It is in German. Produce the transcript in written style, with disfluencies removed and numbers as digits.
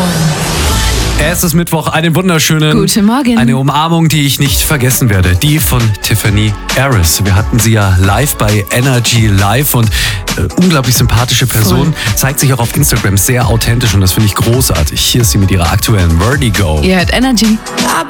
Es ist Mittwoch, einen wunderschönen Guten Morgen. Eine Umarmung, die ich nicht vergessen werde, die von Tiffany Harris. Wir hatten sie ja live bei Energy Live und unglaublich sympathische Person, zeigt sich auch auf Instagram sehr authentisch und das finde ich großartig. Hier ist sie mit ihrer aktuellen Vertigo. Ihr hört Energy. I've